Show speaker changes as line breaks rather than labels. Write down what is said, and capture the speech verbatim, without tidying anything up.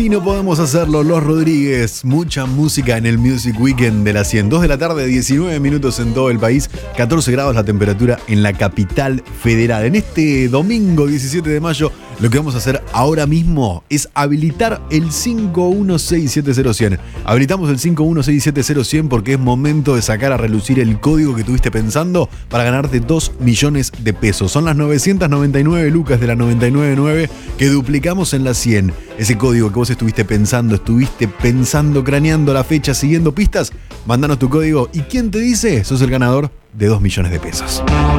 y no podemos hacerlo, Los Rodríguez. Mucha música en el Music Weekend de la cien. dos de la tarde, diecinueve minutos en todo el país, catorce grados la temperatura en la capital federal. En este domingo diecisiete de mayo, lo que vamos a hacer ahora mismo es habilitar el cinco uno seis siete cero cien. Habilitamos el cinco uno seis siete cero cien porque es momento de sacar a relucir el código que tuviste pensando para ganarte dos millones de pesos. Son las novecientas noventa y nueve lucas de la noventa y nueve nueve que duplicamos en la cien. Ese código que vos estuviste pensando, estuviste pensando, craneando la fecha, siguiendo pistas, mandanos tu código y ¿quién te dice? Sos el ganador de dos millones de pesos.